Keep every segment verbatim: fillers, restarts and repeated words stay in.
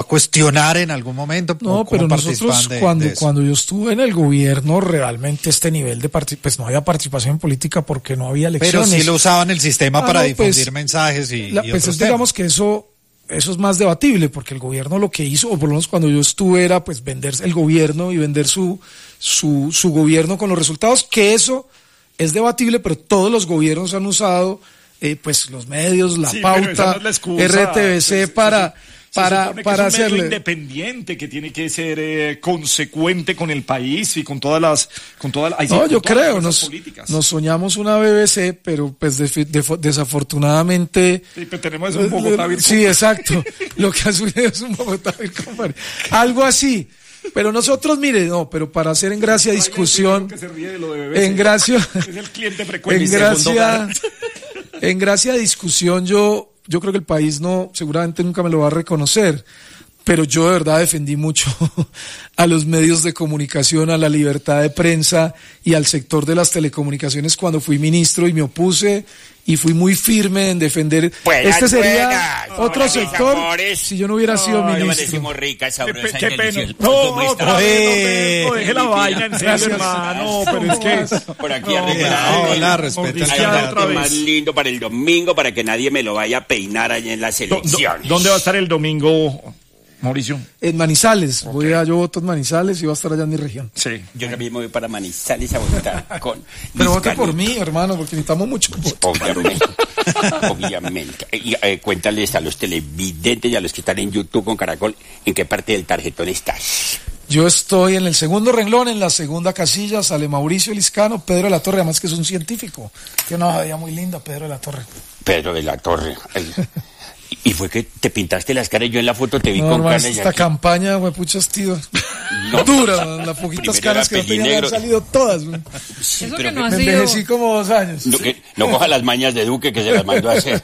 cuestionar en algún momento? No, pero nosotros de, cuando, de cuando yo estuve en el gobierno, realmente este nivel de participación, pues no había participación política porque no había elecciones. Pero sí lo usaban el sistema ah, para no, difundir pues, mensajes y, la, y pues otros digamos temas. que eso... Eso es más debatible, porque el gobierno lo que hizo, o por lo menos cuando yo estuve, era pues vender el gobierno y vender su, su, su gobierno con los resultados, que eso es debatible, pero todos los gobiernos han usado, eh, pues los medios, la sí, pauta, no es la excusa, R T V C se, para... Se, para, se para que es un hacerle medio independiente que tiene que ser eh, consecuente con el país y con todas las con todas las, no con yo todas creo las nos, políticas. Nos soñamos una B B C, pero pues de, de, desafortunadamente sí, pero tenemos un Bogotá virtual. Sí, exacto, lo que ha sucedido es un Bogotá virtual, algo así. Pero nosotros, mire, no, pero para hacer en gracia discusión, que se ríe de lo de B B C, en gracia, es el cliente frecuente, en gracia, en gracia discusión, yo Yo creo que el país no, seguramente nunca me lo va a reconocer, pero yo de verdad defendí mucho a los medios de comunicación, a la libertad de prensa y al sector de las telecomunicaciones cuando fui ministro y me opuse y fui muy firme en defender. Buenas, este sería buenas. otro Hola, sector amores. Si yo no hubiera no, sido no ministro. decimos rica, sabrosa qué, y qué pena. deliciosa. No, ¿Cómo está? otra vez, no, deje la vaina en serio, Gracias. hermano, pero es que... Por aquí no, arreglado. Hola, respeta el Hay otra un candidato. vez. más lindo para el domingo, para que nadie me lo vaya a peinar allá en las Do- do- elecciones. ¿Dónde va a estar el domingo, Mauricio? En Manizales, okay. voy a, yo voto en Manizales y voy a estar allá en mi región. Sí. Yo también me voy para Manizales a votar con Pero vote Vizcanito. por mí, hermano, porque necesitamos mucho voto. Obviamente, obviamente. Y eh, cuéntales a los televidentes y a los que están en YouTube con Caracol, ¿en qué parte del tarjetón estás? Yo estoy en el segundo renglón, en la segunda casilla, sale Mauricio Liscano, Pedro de la Torre, además que es un científico. Tiene una bajadilla muy linda, Pedro de la Torre. Pedro de la Torre. Ay. Y fue que te pintaste las caras, yo en la foto te vi No, con hermano, canas. esta campaña, güey, puchas, tío. No, dura, las poquitas primero canas que era no tenían pellinegro. han salido todas, güey. Sí, Eso pero que no que- ha Me sido... envejecí como dos años. no, que no coja las mañas de Duque que se las mandó a hacer.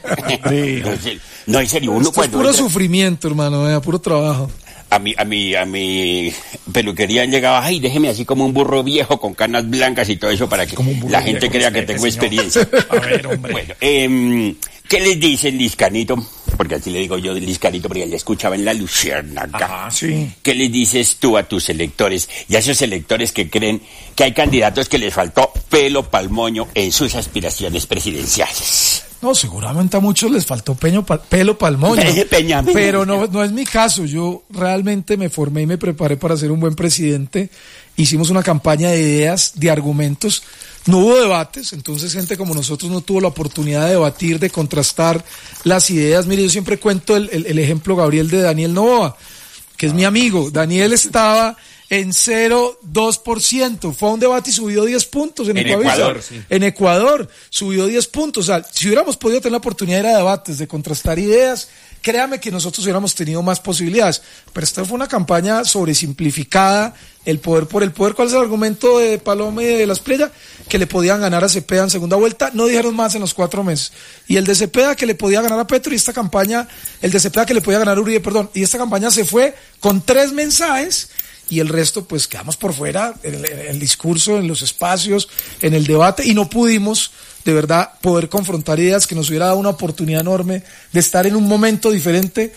No, en serio, uno Esto es cuando puro entra- sufrimiento, hermano, eh, puro trabajo. a mi, a mi, a mi peluquería han llegado, ay, déjeme así como un burro viejo con canas blancas y todo eso para que la gente crea que tengo experiencia. A ver, hombre. Bueno, eh, ¿qué les dicen, Liscanito? Porque así le digo yo, Liscanito, porque ya escuchaba en la Luciérnaga. Ah, sí. ¿Qué les dices tú a tus electores y a esos electores que creen que hay candidatos que les faltó pelo pa'l moño en sus aspiraciones presidenciales? No, seguramente a muchos les faltó peño pa- pelo pa'l moño. Peña, peña. Pero no, no es mi caso. Yo realmente me formé y me preparé para ser un buen presidente. Hicimos una campaña de ideas, de argumentos. No hubo debates, entonces gente como nosotros no tuvo la oportunidad de debatir, de contrastar las ideas. Mire, yo siempre cuento el, el, el ejemplo, Gabriel, de Daniel Noboa, que es mi amigo. Daniel estaba en cero coma dos por ciento. Fue a un debate y subió diez puntos en, En Ecuador. Ecuador, sí. En Ecuador subió diez puntos. O sea, si hubiéramos podido tener la oportunidad de ir a debates, de contrastar ideas, créame que nosotros hubiéramos tenido más posibilidades. Pero esta fue una campaña sobresimplificada, el poder por el poder. ¿Cuál es el argumento de Paloma y de Las Playas? Que le podían ganar a Cepeda en segunda vuelta. No dijeron más en los cuatro meses. Y el de Cepeda que le podía ganar a Petro, y esta campaña, el de Cepeda que le podía ganar a Uribe, perdón. Y esta campaña se fue con tres mensajes. Y el resto, pues, quedamos por fuera, en el, en el discurso, en los espacios, en el debate, y no pudimos, de verdad, poder confrontar ideas que nos hubiera dado una oportunidad enorme de estar en un momento diferente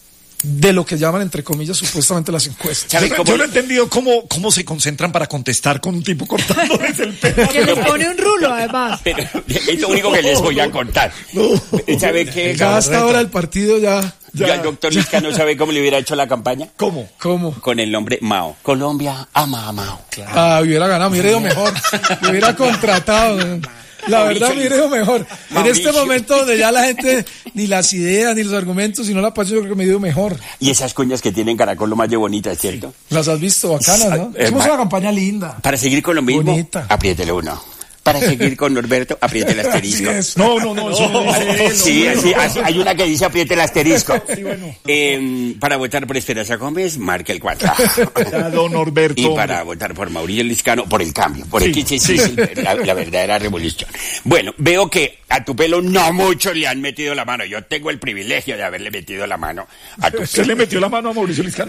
de lo que llaman, entre comillas, supuestamente las encuestas. ¿Sabe Yo, cómo yo no he le- entendido cómo, cómo se concentran para contestar con un tipo cortándoles el pelo. Que les pone un rulo, además. Pero es lo único que les voy a contar. ¿Sabe qué? Ya hasta ahora el partido ya... Ya el doctor Liscano sabe cómo le hubiera hecho la campaña. ¿Cómo? ¿Cómo? Con el nombre Mao. Colombia ama a Mao. Ah, hubiera ganado, me hubiera ido mejor. Me hubiera contratado. La verdad, me hubiera ido mejor. En Mauricio. este momento donde ya la gente, ni las ideas, ni los argumentos, sino la paz, yo creo que me dio mejor. Y esas cuñas que tienen Caracol lo más de bonitas, ¿cierto? Las has visto bacanas, ¿no? Eh, Hicimos ma- una campaña linda. Para seguir con lo mismo, Bonita. apriétele uno. Para seguir con Norberto, apriete el asterisco. Así es. No, no, no, eso no dice él. Sí, así, así, hay una que dice apriete el asterisco. Sí, bueno. Eh, para votar por Esperanza Gómez, marque el cuatro. Ya, don Norberto. Y para votar por Mauricio Liscano, por el cambio, por el Sí, que sí. la, la verdadera revolución. Bueno, veo que a tu pelo no muchos le han metido la mano. Yo tengo el privilegio de haberle metido la mano a tu ¿Usted pelo. le metió la mano a Mauricio Liscano?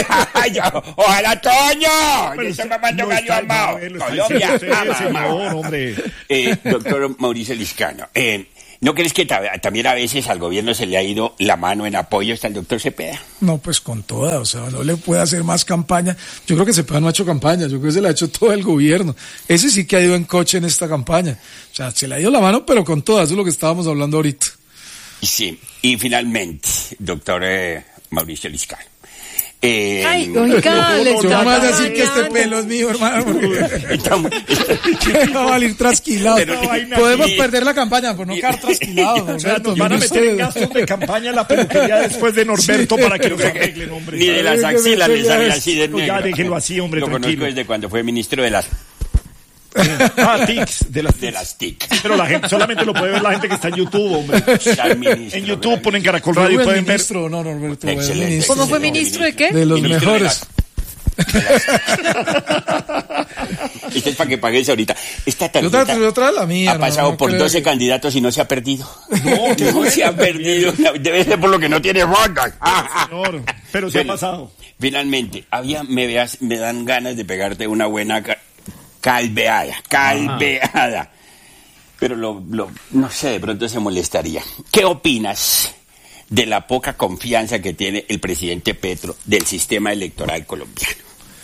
Yo, ojalá Toño. Pero Yo usted estoy mamando no gallo está- a Mao. no, él lo está Colombia diciendo usted, ama a Mao. señor, hombre. Eh, doctor Mauricio Liscano, eh, ¿No crees que ta- también a veces al gobierno se le ha ido la mano en apoyo hasta el doctor Cepeda? No, pues con toda, o sea, no le puede hacer más campaña. Yo creo que Cepeda no ha hecho campaña, yo creo que se la ha hecho todo el gobierno. Ese sí que ha ido en coche en esta campaña. O sea, se le ha ido la mano, pero con toda, eso es lo que estábamos hablando ahorita. Sí, y finalmente, doctor eh, Mauricio Liscano. Eh, Ay, oiga, le Yo no me vas a está decir que este dañando. pelo es mío, hermano, porque estamos- que va a salir trasquilado. Pero- Podemos y- perder la campaña por no quedar trasquilados. O sea, nos van a meter en gastos de campaña en la peluquería después de Norberto para que nos arreglen, hombre. Ni de las axilas le sale así de No, ya negro. déjelo así, hombre, Lo tranquilo. conozco desde cuando fue ministro de las, Ah, tics, de las de las T I C. Pero la gente solamente lo puede ver la gente que está en YouTube, hombre. Al ministro, En YouTube ¿verdad? ponen Caracol Fue Radio y buen pueden ver. ministro, no, Norberto, buen Excelente. ministro. ¿Cómo fue Sí, ministro de qué? De los Ministro de mejores. Este es para que pagues ahorita. Esta Yo tarjeta traje otra la mía. ha no, pasado no por creo doce que- candidatos y no se ha perdido. No, no se ha perdido. Debe ser por lo que no tiene votos. Señor, pero se ha Bueno, pasado. Finalmente, había, me, veas, me dan ganas de pegarte una buena ca- calveada, calveada. Pero lo, lo, no sé, de pronto se molestaría. ¿Qué opinas de la poca confianza que tiene el presidente Petro del sistema electoral colombiano?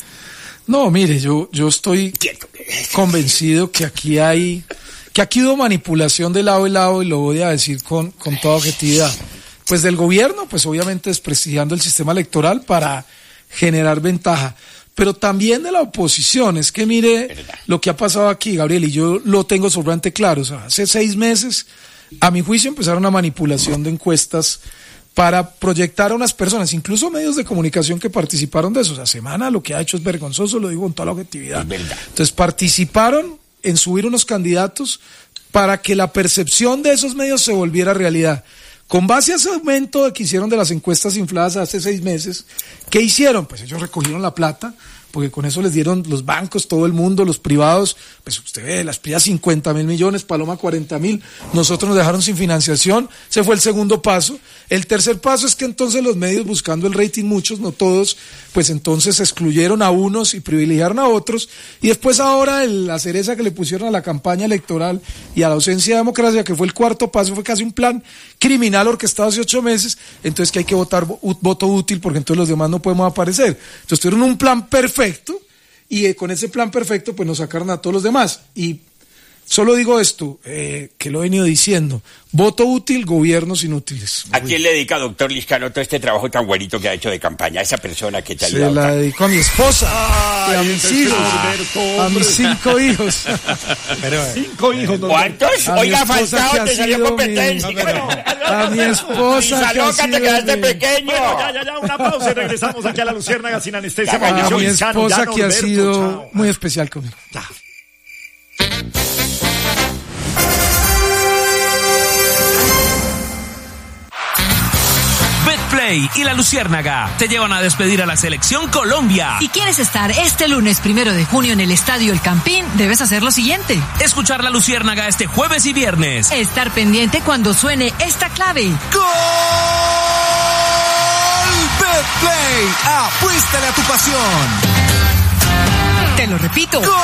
No, mire, yo, yo estoy Cierto que es. convencido que aquí hay, que aquí hubo manipulación de lado y lado, y lo voy a decir con, con toda objetividad. Pues del gobierno, pues obviamente desprestigiando el sistema electoral para generar ventaja. Pero también de la oposición, es que mire Verdad. lo que ha pasado aquí, Gabriel, y yo lo tengo sobrante claro. O sea, hace seis meses, a mi juicio, empezaron una manipulación de encuestas para proyectar a unas personas, incluso medios de comunicación que participaron de eso. O sea, Semana lo que ha hecho es vergonzoso, lo digo con toda la objetividad. Es verdad. Entonces participaron en subir unos candidatos para que la percepción de esos medios se volviera realidad. Con base a ese aumento que hicieron de las encuestas infladas hace seis meses, ¿qué hicieron? Pues ellos recogieron la plata, porque con eso les dieron los bancos, todo el mundo, los privados, pues usted ve, las privadas cincuenta mil millones, Paloma cuarenta mil, nosotros nos dejaron sin financiación, ese fue el segundo paso. El tercer paso es que entonces los medios, buscando el rating, muchos, no todos, pues entonces excluyeron a unos y privilegiaron a otros, y después ahora el- la cereza que le pusieron a la campaña electoral y a la ausencia de democracia, que fue el cuarto paso, fue casi un plan criminal orquestado hace ocho meses, entonces que hay que votar vo- voto útil, porque entonces los demás no podemos aparecer. Entonces tuvieron un plan perfecto, y eh, con ese plan perfecto pues nos sacaron a todos los demás. Y solo digo esto, eh, que lo he venido diciendo: voto útil, gobiernos inútiles. ¿A quién le dedica, doctor Liscano, todo este trabajo tan bonito que ha hecho de campaña? A esa persona que te ha Se ayudado la tanto. dedico a mi esposa, y a Ay, mis ese hijos, Norberto, a hombre. mis cinco hijos. Pero, eh, Cinco hijos, don ¿Cuántos? A mi Oiga, esposa que Falcao, ha te salió sido competencia. mi- Bueno, A mi esposa que ha Loca, te sido quedaste mi- pequeño. Bueno, ya, ya, ya, una pausa y regresamos aquí a la Luciérnaga sin anestesia. A a Mauricio mi Liscano, ya, esposa que ha Norberto, sido chao. muy especial conmigo. Betplay y la Luciérnaga te llevan a despedir a la Selección Colombia. Si quieres estar este lunes primero de junio en el Estadio El Campín, debes hacer lo siguiente: Escuchar la Luciérnaga este jueves y viernes. estar pendiente cuando suene esta clave. ¡Gol! Betplay, apuéstale a tu pasión. Te lo repito. ¡Gol!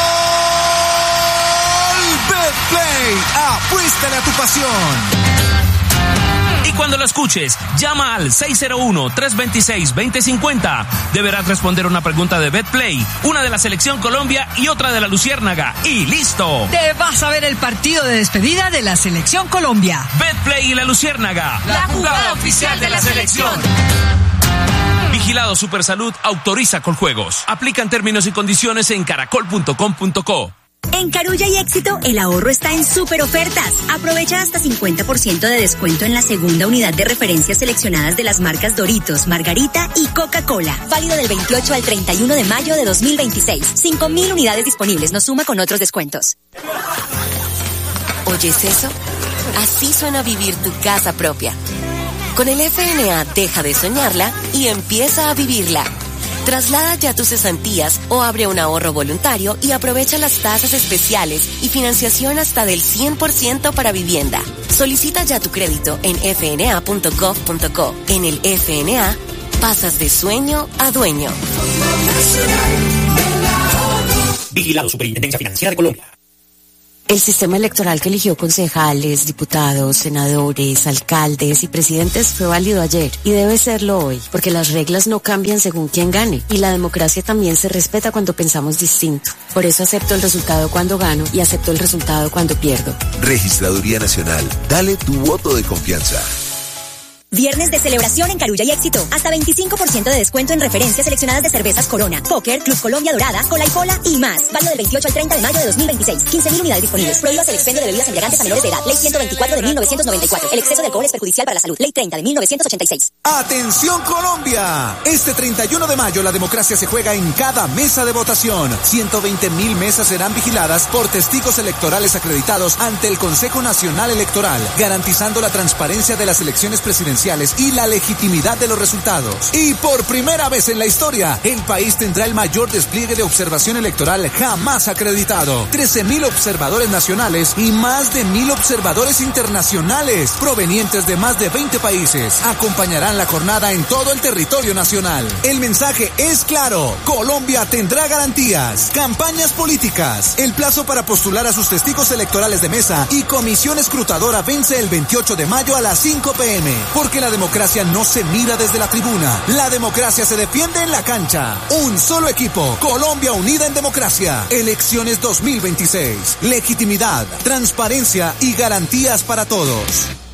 Betplay, apuéstale a tu pasión. Y cuando lo escuches, llama al seis cero uno, tres dos seis, dos cero cinco cero. Deberás responder una pregunta de Betplay, una de la Selección Colombia y otra de la Luciérnaga. ¡Y listo! Te vas a ver el partido de despedida de la Selección Colombia. Betplay y la Luciérnaga. La jugada oficial de la selección. Vigilado Supersalud autoriza Coljuegos. Aplican términos y condiciones en caracol punto com punto co. En Carulla y Éxito, el ahorro está en super ofertas. Aprovecha hasta cincuenta por ciento de descuento en la segunda unidad de referencias seleccionadas de las marcas Doritos, Margarita y Coca-Cola. Válido del veintiocho al treinta y uno de mayo de dos mil veintiséis. cinco mil unidades disponibles. Nos suma con otros descuentos. ¿Oyes eso? Así suena vivir tu casa propia. Con el F N A deja de soñarla y empieza a vivirla. Traslada ya tus cesantías o abre un ahorro voluntario y aprovecha las tasas especiales y financiación hasta del cien por ciento para vivienda. Solicita ya tu crédito en f n a punto gov punto co. En el F N A, pasas de sueño a dueño. Vigilado Superintendencia Financiera de Colombia. El sistema electoral que eligió concejales, diputados, senadores, alcaldes y presidentes fue válido ayer y debe serlo hoy, porque las reglas no cambian según quién gane y la democracia también se respeta cuando pensamos distinto. Por eso acepto el resultado cuando gano y acepto el resultado cuando pierdo. Registraduría Nacional, dale tu voto de confianza. Viernes de celebración en Carulla y Éxito. Hasta veinticinco por ciento de descuento en referencias seleccionadas de cervezas Corona, Póker, Club Colombia Dorada, Cola y Pola y más. Válido del veintiocho al treinta de mayo de dos mil veintiséis. quince mil unidades disponibles. Prohíbas el expendio de bebidas embriagantes a menores de edad. Ley ciento veinticuatro de mil novecientos noventa y cuatro. El exceso de alcohol es perjudicial para la salud. Ley treinta de mil novecientos ochenta y seis. ¡Atención Colombia! Este treinta y uno de mayo la democracia se juega en cada mesa de votación. ciento veinte mil mesas serán vigiladas por testigos electorales acreditados ante el Consejo Nacional Electoral, garantizando la transparencia de las elecciones presidenciales y la legitimidad de los resultados. Y por primera vez en la historia, el país tendrá el mayor despliegue de observación electoral jamás acreditado. trece mil observadores nacionales y más de mil observadores internacionales provenientes de más de veinte países acompañarán la jornada en todo el territorio nacional. El mensaje es claro: Colombia tendrá garantías. Campañas políticas. El plazo para postular a sus testigos electorales de mesa y comisión escrutadora vence el veintiocho de mayo a las cinco p m Porque la democracia no se mira desde la tribuna. La democracia se defiende en la cancha. Un solo equipo. Colombia unida en democracia. Elecciones dos mil veintiséis. Legitimidad, transparencia y garantías para todos.